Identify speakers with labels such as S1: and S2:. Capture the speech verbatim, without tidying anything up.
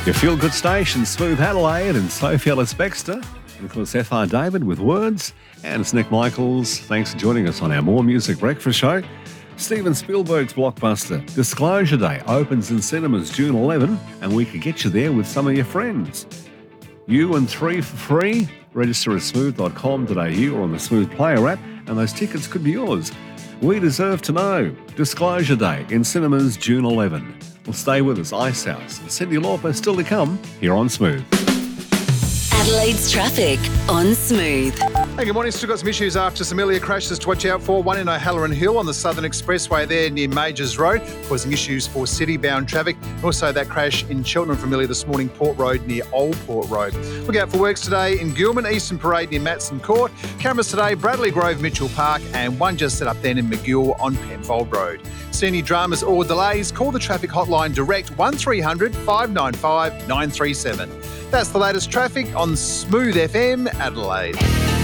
S1: Your feel-good station, Smooth Adelaide and Sophie Ellis-Bextor. And of course, F R David with Words. And it's Nick Michaels. Thanks for joining us on our More Music Breakfast show. Steven Spielberg's blockbuster Disclosure Day opens in cinemas June eleventh, and we could get you there with some of your friends. You and three for free. Register at smooth dot com dot a u or on the Smooth Player app, and those tickets could be yours. We deserve to know. Disclosure Day in cinemas June eleventh. Well, stay with us, Ice House and Cyndi Lauper still to come here on Smooth.
S2: Adelaide's traffic on Smooth.
S3: Hey, good morning. Still got some issues after some earlier crashes to watch out for. One in O'Halloran Hill on the Southern Expressway there near Majors Road, causing issues for city-bound traffic. Also that crash in Cheltenham from earlier this morning, Port Road near Old Port Road. Look out for works today in Gilman, Eastern Parade near Matson Court. Cameras today, Bradley Grove, Mitchell Park, and one just set up then in Magill on Penfold Road. See any dramas or delays, call the traffic hotline direct one three hundred five nine five nine three seven. That's the latest traffic on Smooth F M Adelaide.